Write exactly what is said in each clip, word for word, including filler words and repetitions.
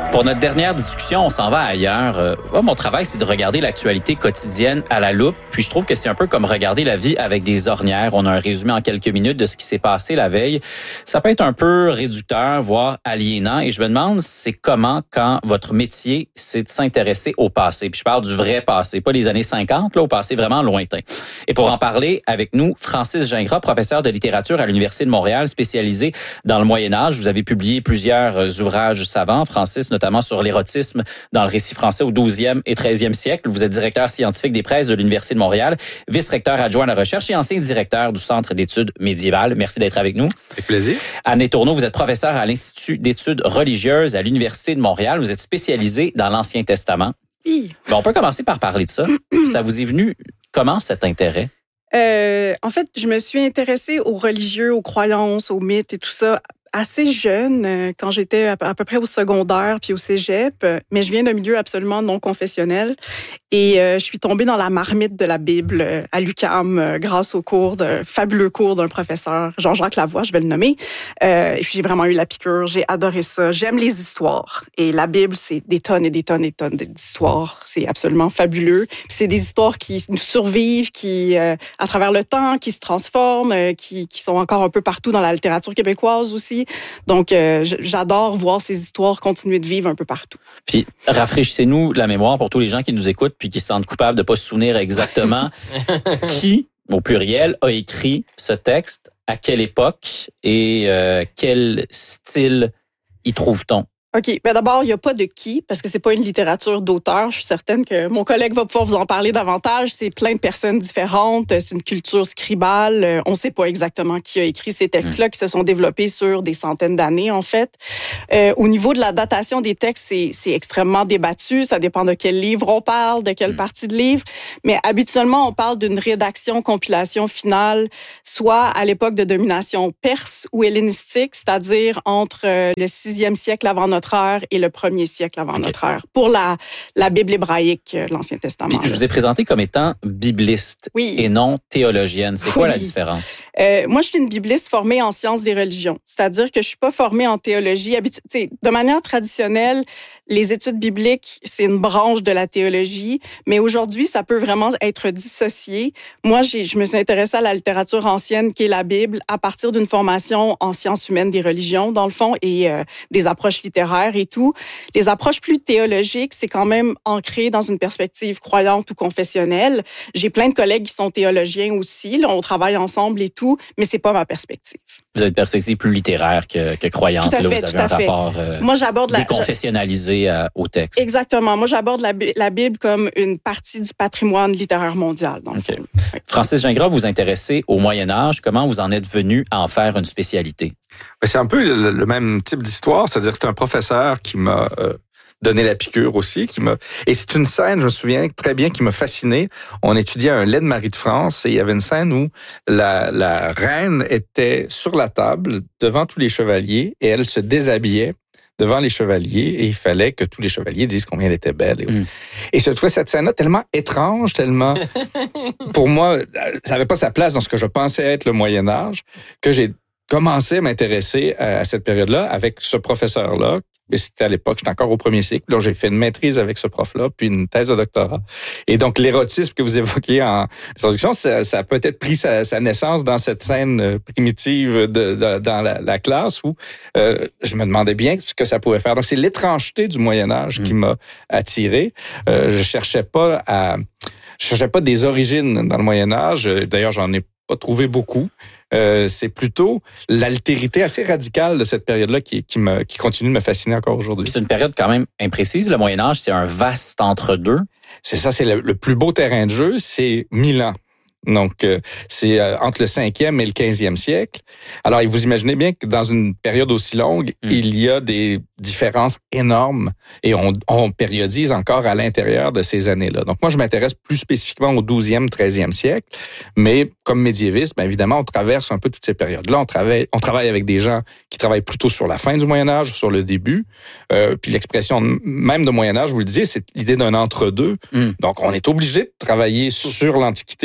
Pour notre dernière discussion, on s'en va ailleurs. Euh, moi, mon travail, c'est de regarder l'actualité quotidienne à la loupe. Puis je trouve que c'est un peu comme regarder la vie avec des ornières. On a un résumé en quelques minutes de ce qui s'est passé la veille. Ça peut être un peu réducteur, voire aliénant. Et je me demande, c'est comment quand votre métier, c'est de s'intéresser au passé. Puis je parle du vrai passé, pas les années cinquante, là, au passé vraiment lointain. Et pour en parler avec nous, Francis Gingras, professeur de littérature à l'Université de Montréal, spécialisé dans le Moyen-Âge. Vous avez publié plusieurs ouvrages savants, Francis, notamment sur l'érotisme dans le récit français au douzième et treizième siècle. Vous êtes directeur scientifique des presses de l'Université de Montréal, vice-recteur adjoint à la recherche et ancien directeur du Centre d'études médiévales. Merci d'être avec nous. Avec plaisir. Anne Tourneau, vous êtes professeur à l'Institut d'études religieuses à l'Université de Montréal. Vous êtes spécialisé dans l'Ancien Testament. Oui. Bon, on peut commencer par parler de ça. Ça vous est venu comment cet intérêt? Euh, en fait, je me suis intéressée aux religieux, aux croyances, aux mythes et tout ça assez jeune, quand j'étais à peu près au secondaire puis au cégep, mais je viens d'un milieu absolument non confessionnel et euh, je suis tombée dans la marmite de la Bible à l'U Q A M euh, grâce au cours de fabuleux cours d'un professeur, Jean-Jacques Lavoie, je vais le nommer. Euh, et puis j'ai vraiment eu la piqûre, j'ai adoré ça. J'aime les histoires et la Bible, c'est des tonnes et des tonnes et des tonnes d'histoires. C'est absolument fabuleux. Puis c'est des histoires qui nous survivent, qui euh, à travers le temps, qui se transforment, euh, qui, qui sont encore un peu partout dans la littérature québécoise aussi. Donc, euh, j'adore voir ces histoires continuer de vivre un peu partout. Puis, rafraîchissez-nous la mémoire pour tous les gens qui nous écoutent puis qui se sentent coupables de ne pas se souvenir exactement qui, au pluriel, a écrit ce texte, à quelle époque et euh, quel style y trouve-t-on? OK. Ben d'abord, il n'y a pas de qui, parce que c'est pas une littérature d'auteur. Je suis certaine que mon collègue va pouvoir vous en parler davantage. C'est plein de personnes différentes. C'est une culture scribale. On ne sait pas exactement qui a écrit ces textes-là qui se sont développés sur des centaines d'années, en fait. Euh, au niveau de la datation des textes, c'est, c'est extrêmement débattu. Ça dépend de quel livre on parle, de quelle partie de livre. Mais habituellement, on parle d'une rédaction, compilation finale, soit à l'époque de domination perse ou hellénistique, c'est-à-dire entre le sixième siècle avant notre ère et le premier siècle avant okay. notre ère, pour la, la Bible hébraïque, l'Ancien Testament. Puis, je vous ai présenté comme étant bibliste oui. et non théologienne. C'est quoi oui. la différence? Euh, moi, je suis une bibliste formée en sciences des religions, c'est-à-dire que je suis pas formée en théologie. Habitu- de manière traditionnelle, les études bibliques, c'est une branche de la théologie, mais aujourd'hui, ça peut vraiment être dissocié. Moi, j'ai, je me suis intéressée à la littérature ancienne, qui est la Bible, à partir d'une formation en sciences humaines des religions, dans le fond, et euh, des approches littéraires et tout. Les approches plus théologiques, c'est quand même ancré dans une perspective croyante ou confessionnelle. J'ai plein de collègues qui sont théologiens aussi, là, on travaille ensemble et tout, mais c'est pas ma perspective. Vous avez une perspective plus littéraire que, que croyante. Tout à là, fait, vous avez tout à un fait. rapport euh, Moi, j'aborde la, déconfessionnalisé à, au texte. Exactement. Moi, j'aborde la, la Bible comme une partie du patrimoine littéraire mondial. Dans okay. le fond. Oui. Francis Gingras, vous vous intéressez au Moyen-Âge. Comment vous en êtes venu à en faire une spécialité? C'est un peu le, le même type d'histoire. C'est-à-dire que c'est un professeur qui m'a... Euh, donné la piqûre aussi, qui m'a et c'est une scène, je me souviens très bien, qui m'a fasciné. On étudiait un lait de Marie de France et il y avait une scène où la, la reine était sur la table devant tous les chevaliers et elle se déshabillait devant les chevaliers et il fallait que tous les chevaliers disent combien elle était belle. Et, mm. et je trouvais cette scène-là tellement étrange, tellement... pour moi, ça n'avait pas sa place dans ce que je pensais être le Moyen-Âge, que j'ai commencé à m'intéresser à, à cette période-là avec ce professeur-là. Et c'était à l'époque, j'étais encore au premier cycle. Donc, j'ai fait une maîtrise avec ce prof-là, puis une thèse de doctorat. Et donc, l'érotisme que vous évoquiez en introduction, ça, ça a peut-être pris sa, sa naissance dans cette scène primitive de, de, dans la, la classe où euh, je me demandais bien ce que ça pouvait faire. Donc, c'est l'étrangeté du Moyen-Âge mmh. qui m'a attiré. Euh, je cherchais pas à... Je cherchais pas des origines dans le Moyen-Âge. D'ailleurs, j'en ai pas trouvé beaucoup. Euh, c'est plutôt l'altérité assez radicale de cette période-là qui, qui, me, qui continue de me fasciner encore aujourd'hui. C'est une période quand même imprécise. Le Moyen-Âge, c'est un vaste entre-deux. C'est ça, c'est le, le plus beau terrain de jeu, c'est mille ans. Donc, euh, c'est euh, entre le cinquième et le quinzième siècle. Alors, vous imaginez bien que dans une période aussi longue, mmh. il y a des différences énormes et on, on périodise encore à l'intérieur de ces années-là. Donc, moi, je m'intéresse plus spécifiquement au douzième, treizième siècle, mais comme médiéviste, bien évidemment, on traverse un peu toutes ces périodes-là. On travaille, on travaille avec des gens qui travaillent plutôt sur la fin du Moyen-Âge, sur le début. Euh, puis l'expression même de Moyen-Âge, vous le disiez, c'est l'idée d'un entre-deux. Mmh. Donc, on est obligé de travailler sur l'Antiquité aussi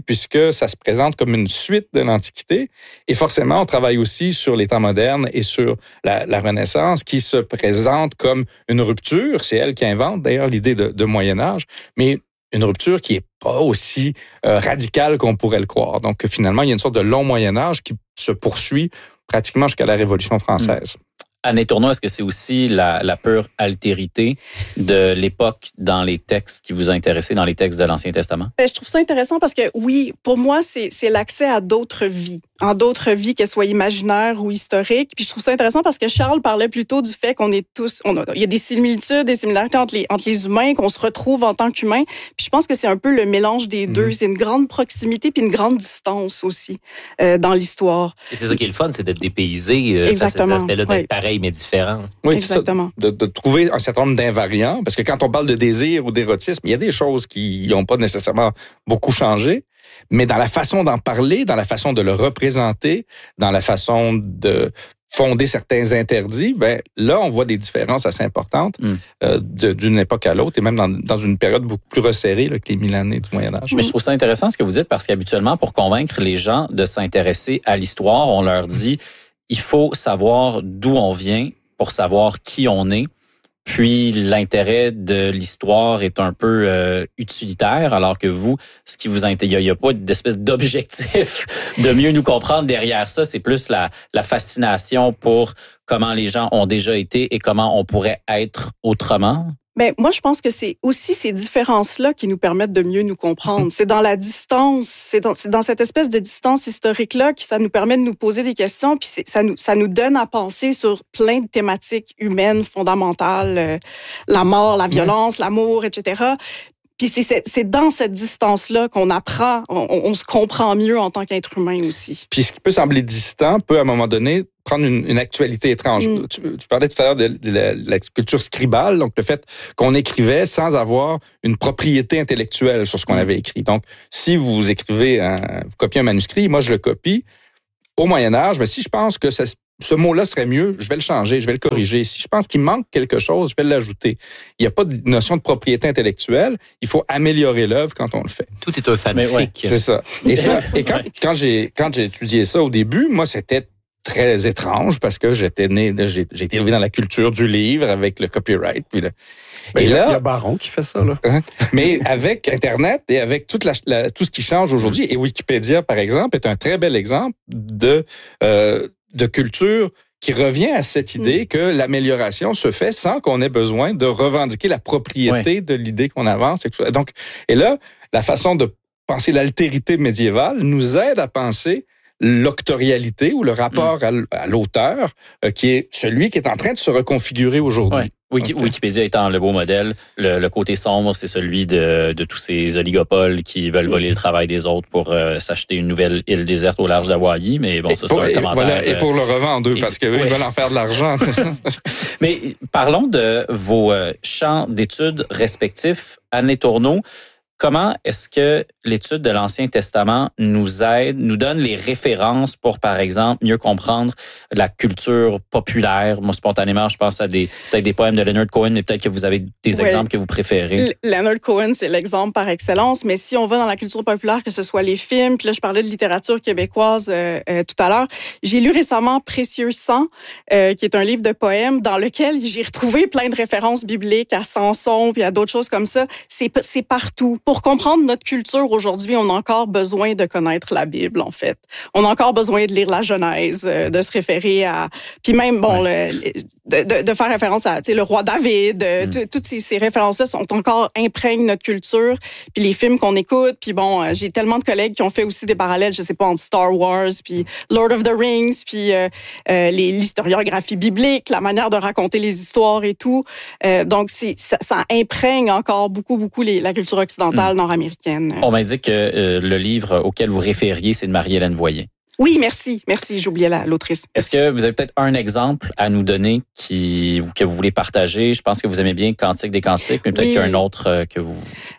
puisque ça se présente comme une suite de l'Antiquité. Et forcément, on travaille aussi sur les temps modernes et sur la, la Renaissance, qui se présente comme une rupture. C'est elle qui invente d'ailleurs l'idée de, de Moyen-Âge, mais une rupture qui est pas aussi euh, radicale qu'on pourrait le croire. Donc finalement, il y a une sorte de long Moyen-Âge qui se poursuit pratiquement jusqu'à la Révolution française. Mmh. Anne Letourneau, est-ce que c'est aussi la, la pure altérité de l'époque dans les textes qui vous a intéressé, dans les textes de l'Ancien Testament? Je trouve ça intéressant parce que oui, pour moi, c'est, c'est l'accès à d'autres vies, en d'autres vies, qu'elles soient imaginaires ou historiques. Puis je trouve ça intéressant parce que Charles parlait plutôt du fait qu'on est tous, on a, il y a des similitudes, des similarités entre les, entre les humains, qu'on se retrouve en tant qu'humains. Puis je pense que c'est un peu le mélange des mmh. deux. C'est une grande proximité puis une grande distance aussi euh, dans l'histoire. Et c'est ça qui est le fun, c'est d'être dépaysé euh, face à ces aspects-là, d'être oui. pareil mais différent. Oui, exactement. De, de trouver un certain nombre d'invariants, parce que quand on parle de désir ou d'érotisme, il y a des choses qui n'ont pas nécessairement beaucoup changé, mais dans la façon d'en parler, dans la façon de le représenter, dans la façon de fonder certains interdits, ben là, on voit des différences assez importantes mm. euh, de, d'une époque à l'autre, et même dans, dans une période beaucoup plus resserrée là, que les mille années du Moyen-Âge. Mais je trouve ça intéressant ce que vous dites, parce qu'habituellement, pour convaincre les gens de s'intéresser à l'histoire, on leur dit il faut savoir d'où on vient pour savoir qui on est. Puis l'intérêt de l'histoire est un peu euh, utilitaire, alors que vous, ce qui vous intéresse, il n'y a, a pas d'espèce d'objectif de mieux nous comprendre derrière ça. C'est plus la, la fascination pour comment les gens ont déjà été et comment on pourrait être autrement. Ben, moi, je pense que c'est aussi ces différences-là qui nous permettent de mieux nous comprendre. C'est dans la distance, c'est dans, c'est dans cette espèce de distance historique-là que ça nous permet de nous poser des questions, puis c'est, ça nous, ça nous donne à penser sur plein de thématiques humaines fondamentales, euh, la mort, la violence, l'amour, et cetera. Puis c'est, c'est dans cette distance-là qu'on apprend, on, on se comprend mieux en tant qu'être humain aussi. Puis ce qui peut sembler distant peut, à un moment donné, prendre une, une actualité étrange. Mm. Tu, tu parlais tout à l'heure de, de, la, de la culture scribale, donc le fait qu'on écrivait sans avoir une propriété intellectuelle sur ce qu'on mm. avait écrit. Donc, si vous écrivez, un, vous copiez un manuscrit, moi je le copie, au Moyen-Âge, mais si je pense que ça, ce mot-là serait mieux, je vais le changer, je vais le corriger. Si je pense qu'il manque quelque chose, je vais l'ajouter. Il n'y a pas de notion de propriété intellectuelle. Il faut améliorer l'œuvre quand on le fait. Tout est un fanfic. Ouais, c'est ça. Et, ça, et quand, quand, j'ai, quand j'ai étudié ça au début, moi, c'était très étrange parce que j'étais né, j'ai, j'ai été élevé dans la culture du livre avec le copyright. Puis le, ben, et là, il y a Baron qui fait ça, là. Hein, mais avec Internet et avec toute la, la, tout ce qui change aujourd'hui, et Wikipédia, par exemple, est un très bel exemple de, euh, de culture qui revient à cette idée mmh. que l'amélioration se fait sans qu'on ait besoin de revendiquer la propriété ouais. de l'idée qu'on avance. Et, tout ça. Donc, et là, la façon de penser l'altérité médiévale nous aide à penser l'octorialité ou le rapport mmh. à l'auteur, euh, qui est celui qui est en train de se reconfigurer aujourd'hui. Ouais. Wiki, okay. Wikipédia étant le beau modèle, le, le côté sombre, c'est celui de, de tous ces oligopoles qui veulent voler le travail des autres pour euh, s'acheter une nouvelle île déserte au large d'Hawaï. Mais bon, et ça, c'est pour, un commentaire. Voilà, et pour le revendre, eux, parce qu'eux, ouais. ils veulent en faire de l'argent, c'est ça. Mais parlons de vos euh, champs d'études respectifs. Anne Letourneau, comment est-ce que l'étude de l'Ancien Testament nous aide, nous donne les références pour, par exemple, mieux comprendre la culture populaire? Moi, spontanément, je pense à des peut-être des poèmes de Leonard Cohen, mais peut-être que vous avez des oui. exemples que vous préférez. L- Leonard Cohen, c'est l'exemple par excellence, mais si on va dans la culture populaire, que ce soit les films, puis là, je parlais de littérature québécoise euh, euh, tout à l'heure, j'ai lu récemment Précieux sang, euh, qui est un livre de poèmes dans lequel j'ai retrouvé plein de références bibliques à Samson, puis à d'autres choses comme ça. C'est, c'est partout. Pour comprendre notre culture aujourd'hui, on a encore besoin de connaître la Bible, en fait. On a encore besoin de lire la Genèse, de se référer à... Puis même, bon, ouais. le, de, de, de faire référence à, tu sais, le roi David. Mm. Toutes ces, ces références-là sont encore imprègnent notre culture. Puis les films qu'on écoute. Puis bon, j'ai tellement de collègues qui ont fait aussi des parallèles, je sais pas, entre Star Wars, puis Lord of the Rings, puis euh, euh, les, l'historiographie biblique, la manière de raconter les histoires et tout. Euh, donc, c'est, ça, ça imprègne encore beaucoup, beaucoup les, la culture occidentale, mm. nord-américaine. On m'a dit que euh, le livre auquel vous référiez, c'est de Marie-Hélène Voyer. Oui, merci. Merci, j'oubliais la, l'autrice. Est-ce que vous avez peut-être un exemple à nous donner qui, que vous voulez partager? Je pense que vous aimez bien Cantique des Cantiques, mais peut-être oui. qu'il y a un autre euh, que vous...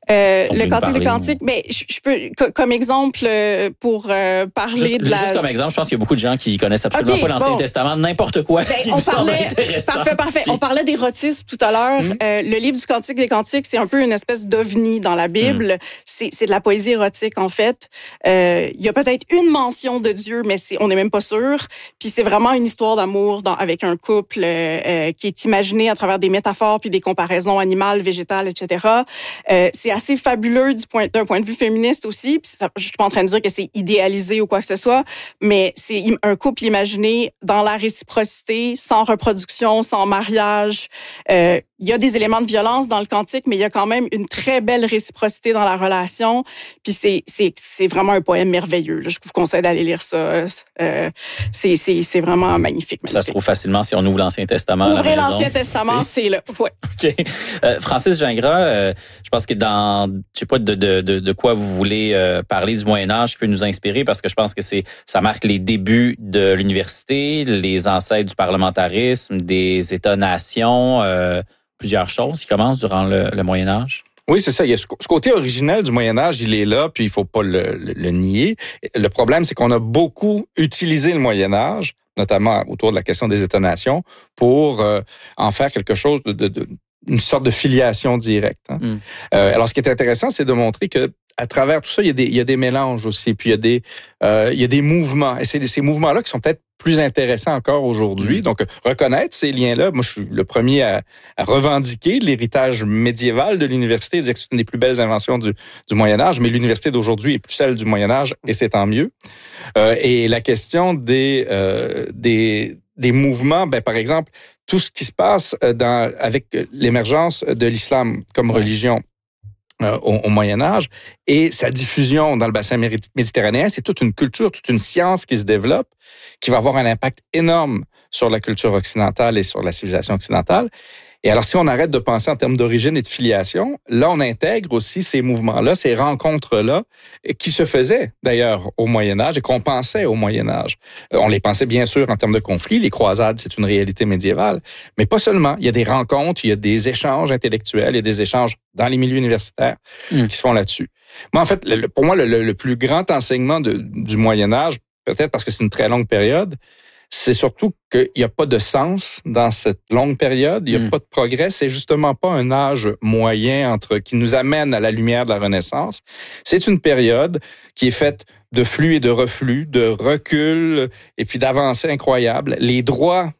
Euh, le Cantique des Cantiques, mais je, je peux, comme exemple, euh, pour euh, parler juste, de la... Juste comme exemple, je pense qu'il y a beaucoup de gens qui connaissent absolument okay, pas l'Ancien bon. Testament, n'importe quoi. Ben, on parlait, parfait, parfait. Puis... On parlait d'érotisme tout à l'heure. Mm-hmm. Euh, le livre du Cantique des Cantiques, c'est un peu une espèce d'ovni dans la Bible. Mm. C'est, c'est de la poésie érotique, en fait. Euh, il y a peut-être une mention de Dieu, mais c'est, on n'est même pas sûr. Puis c'est vraiment une histoire d'amour dans, avec un couple euh, qui est imaginé à travers des métaphores puis des comparaisons animales, végétales, et cetera. Euh, c'est assez fabuleux du point, d'un point de vue féministe aussi. Puis ça, je suis pas en train de dire que c'est idéalisé ou quoi que ce soit, mais c'est un couple imaginé dans la réciprocité, sans reproduction, sans mariage. Euh, il y a des éléments de violence dans le cantique, mais il y a quand même une très belle réciprocité dans la relation. Puis c'est c'est c'est vraiment un poème merveilleux. Là. Je vous conseille d'aller lire ça. Euh, c'est c'est c'est vraiment magnifique, magnifique. Ça se trouve facilement si on ouvre l'Ancien Testament. Ouvrez à la maison. l'Ancien Testament, c'est, c'est là. Ouais. Ok. Euh, Francis Gingras, euh, je pense que dans je sais pas de de de, de quoi vous voulez euh, parler du Moyen Âge qui peut nous inspirer parce que je pense que c'est ça marque les débuts de l'université, les ancêtres du parlementarisme, des États-nations. Euh, plusieurs choses qui commencent durant le, le Moyen Âge. Oui, c'est ça. Il y a ce, ce côté originel du Moyen Âge, il est là, puis il faut pas le, le, le nier. Le problème, c'est qu'on a beaucoup utilisé le Moyen Âge, notamment autour de la question des États-nations, pour euh, en faire quelque chose de, de, de une sorte de filiation directe. Hein. Mm. Euh, alors, ce qui est intéressant, c'est de montrer que à travers tout ça, il y a des, il y a des mélanges aussi, puis il y a des, euh, il y a des mouvements. Et c'est ces mouvements-là qui sont peut-être plus intéressants encore aujourd'hui. Mmh. Donc, reconnaître ces liens-là, moi, je suis le premier à, à revendiquer l'héritage médiéval de l'université, dire que c'est une des plus belles inventions du, du Moyen Âge, mais l'université d'aujourd'hui est plus celle du Moyen Âge, et c'est tant mieux. Euh, et la question des, euh, des, des mouvements, ben, par exemple, tout ce qui se passe dans, avec l'émergence de l'islam comme ouais. religion, Euh, au, au Moyen Âge et sa diffusion dans le bassin méditerranéen, c'est toute une culture, toute une science qui se développe, qui va avoir un impact énorme sur la culture occidentale et sur la civilisation occidentale. Et alors, si on arrête de penser en termes d'origine et de filiation, là, on intègre aussi ces mouvements-là, ces rencontres-là, qui se faisaient d'ailleurs au Moyen Âge et qu'on pensait au Moyen Âge. On les pensait bien sûr en termes de conflits. Les croisades, c'est une réalité médiévale. Mais pas seulement. Il y a des rencontres, il y a des échanges intellectuels, il y a des échanges dans les milieux universitaires mmh. qui se font là-dessus. Moi, en fait, le, pour moi, le, le plus grand enseignement de, du Moyen Âge, peut-être parce que c'est une très longue période, c'est surtout qu'il n'y a pas de sens dans cette longue période, il n'y a mmh. pas de progrès, c'est justement pas un âge moyen entre qui nous amène à la lumière de la Renaissance. C'est une période qui est faite de flux et de reflux, de recul et puis d'avancées incroyables. Les droits